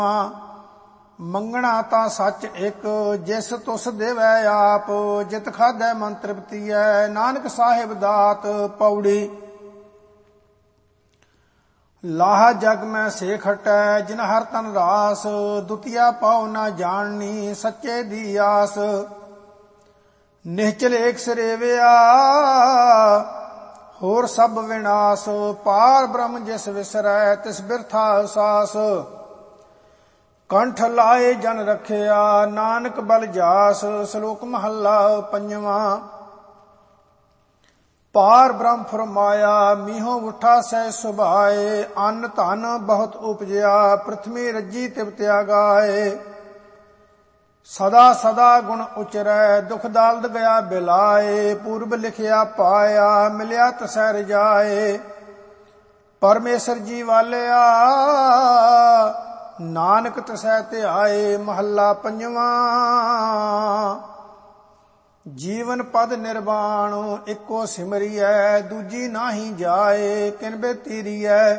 ਮੰਗਣਾ ਤਾਂ ਸੱਚ ਇੱਕ, ਜਿਸ ਤੁਸ ਦੇਵੈ ਆਪ। ਜਿਤ ਖਾਧੈ ਮਨ ਤ੍ਰਿਪਤੀਐ, ਨਾਨਕ ਸਾਹਿਬ ਦਾਤ। ਪੌੜੀ। ਲਾਹ ਜਗ ਮੈਂ ਸੇ ਖਟੈ, ਜਿਨ ਹਰ ਤਨ ਰਾਸ। ਦੁਤੀਆ ਪਾਉ ਨਾ ਜਾਣਨੀ, ਸੱਚੇ ਦੀ ਆਸ। ਨਿਹਚਲ ਏਕ ਸਰੇਵਿਆ, ਹੋਰ ਸਭ ਵਿਨਾਸ਼। ਪਾਰ ਬ੍ਰਹਮ ਜਿਸ ਵਿਸਰੈ, ਤਿਸ ਬਿਰਥਾ ਸਾਸ। ਕੰਠ ਲਾਏ ਜਨ ਰਖਿਆ, ਨਾਨਕ ਬਲ ਜਾਸ। ਸ਼ਲੋਕ ਮਹੱਲਾ ਪੰਜਵਾਂ। ਪਾਰ ਬ੍ਰਹਮ ਫਰਮਾਇਆ, ਮੀਹੋਂ ਉਠਾ ਸਹਿ ਸੁਭਾਏ। ਅੰਨ ਧਨ ਬਹੁਤ ਉਪਜਿਆ, ਪ੍ਰਿਥਵੀ ਰੱਜੀ ਤਿਵ ਤਿਆਗਾਏ। ਸਦਾ ਸਦਾ ਗੁਣ ਉਚਰੈ, ਦੁਖ ਦਾਲਦ ਗਿਆ ਬਿਲਾਏ। ਪੂਰਬ ਲਿਖਿਆ ਪਾਇਆ, ਮਿਲਿਆ ਤਸੈ ਰਜਾਏ। ਪਰਮੇਸ਼ਰ ਜੀ ਵਾਲਿਆ, ਨਾਨਕ ਤਸੈ ਧਿਆਏ। ਮਹੱਲਾ ਪੰਜਵਾਂ। ਜੀਵਨ ਪਦ ਨਿਰਵਾਣ, ਇੱਕੋ ਸਿਮਰੀਐ। ਦੂਜੀ ਨਾਹੀ ਜਾਏ, ਕਿਨ ਬੇਤੀਰੀਐ।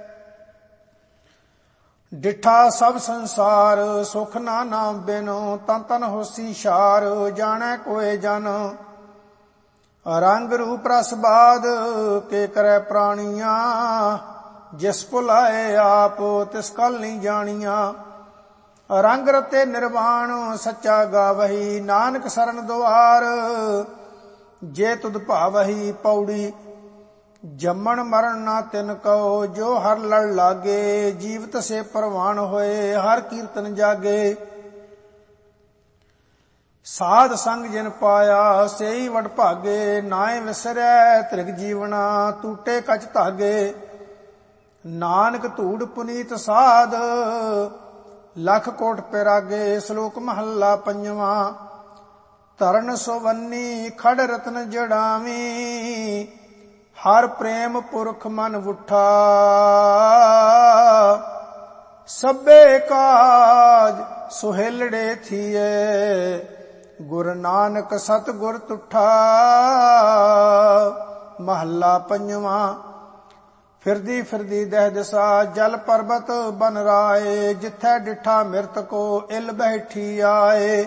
ਡਿਠਾ ਸਭ ਸੰਸਾਰ, ਸੁਖ ਨਾ ਨਾਮ ਬਿਨੁ। ਤਨ ਤਨ ਹੋਸੀ ਛਾਰ, ਜਾਣੈ ਕੋਏ ਜਨ। ਰੰਗ ਰੂਪ ਰਸ ਬਾਦ, ਕੇ ਕਰੈ ਪ੍ਰਾਣੀਆਂ। ਜਿਸ ਭੁਲਾਏ ਆਪ, ਤਿਸ ਕਲ ਨਹੀਂ ਜਾਣੀਆਂ। ਰੰਗ ਰਤੇ ਨਿਰਵਾਣ, ਸੱਚਾ ਗਾਵਹੀ। ਨਾਨਕ ਸਰਨ ਦੁਆਰ, ਜੇ ਤੁਧ ਭਾਵਹੀ। ਪੌੜੀ। ਜੰਮਣ ਮਰਨ ਨਾ ਤਿਨ ਕਉ, ਜੋ ਹਰ ਲੜ ਲਾਗੇ। ਜੀਵਤ ਸੇ ਪ੍ਰਵਾਨ ਹੋਏ, ਹਰ ਕੀਰਤਨ ਜਾਗੇ। ਸਾਧ ਸੰਗ ਜਿਨ ਪਾਇਆ, ਸੇਈ ਵਡ ਭਾਗੇ। ਨਾਏ ਵਿਸਰੈ ਤ੍ਰਿਗ ਜੀਵਨਾ, ਟੂਟੇ ਕਚ ਧਾਗੇ। ਨਾਨਕ ਧੂੜ ਪੁਨੀਤ ਸਾਧ, ਲਖ ਕੋਟ ਪਿਰਾਗੇ। ਸ਼ਲੋਕ ਮਹੱਲਾ ਪੰਜਵਾਂ। ਤਰਨ ਸੁਵੰਨੀ ਖੜ ਰਤਨ ਜੜਾਵੀ। ਹਰ ਪ੍ਰੇਮ ਪੁਰਖ ਮਨ ਉਠਾ। ਸਭੇ ਕਾਜ ਸੁਹੇਲੜੇ ਥੀਏ, ਗੁਰ ਨਾਨਕ ਸਤ ਗੁਰ ਤੁਠਾ। ਮਹੱਲਾ ਪੰਜਵਾਂ। ਫਿਰਦੀ ਫਿਰਦੀ ਦਹਿ ਦਿਸਾ, ਜਲ ਪਰਬਤ ਬਨ ਰਾਏ। ਜਿਥੈ ਡਿਠਾ ਮਿਰਤ ਕੋ, ਇਲ ਬੈਠੀ ਆਏ।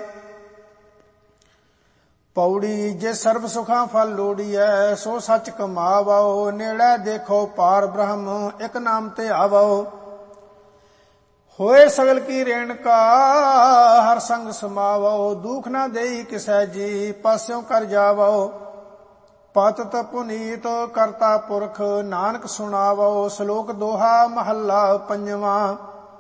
ਪੌੜੀ। ਜੇ ਸਰਬ ਸੁਖਾਂ ਫਲ ਲੋੜੀਐ, ਸੋ ਸੱਚ ਕਮਾਵੋ। ਨੇੜੇ ਦੇਖੋ ਪਾਰ ਬ੍ਰਹਮ, ਇਕ ਨਾਮ ਤੇ ਆਵੋ। ਹੋਏ ਸਗਲ ਕੀ ਰੇਣਕਾ, ਹਰ ਸੰਗ ਸਮਾਵੋ। ਦੁਖ ਨਾ ਦੇਈ ਕਿਸੈ ਜੀ, ਪਾਸਿਓਂ ਕਰ ਜਾਵੋ। ਪਤਿਤ ਪੁਨੀਤ ਕਰਤਾ ਪੁਰਖ, ਨਾਨਕ ਸੁਣਾਵੋ। ਸ਼ਲੋਕ ਦੋਹਾ ਮਹੱਲਾ ਪੰਜਵਾਂ।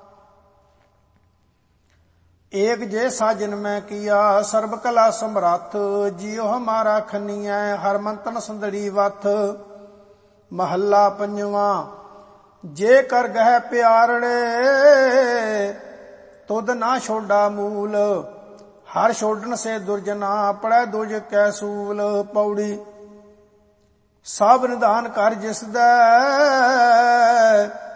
ਏਕ ਜੇ ਸਾਜਨ ਮੈਂ ਕੀਆ, ਸਰਬ ਕਲਾ ਸਮਰੱਥ। ਜੀਉ ਹਮਾਰਾ ਖੰਨੀਐ, ਹਰ ਮੰਤਨ ਸੰਦੜੀ ਵਥ। ਮਹੱਲਾ ਪੰਜਵਾਂ। ਜੇ ਕਰ ਗਹਿ ਪਿਆਰੜੇ, ਤੁਧ ਨਾ ਛੋਡਾ ਮੂਲ। ਹਰ ਛੋਡਣ ਸੇ ਦੁਰਜਨਾ, ਪੜੈ ਦੁਜ ਕੈ ਸੂਲ। ਪੌੜੀ। ਸਭ ਨਿਧਾਨ ਕਰ ਜਿਸ ਦੈ,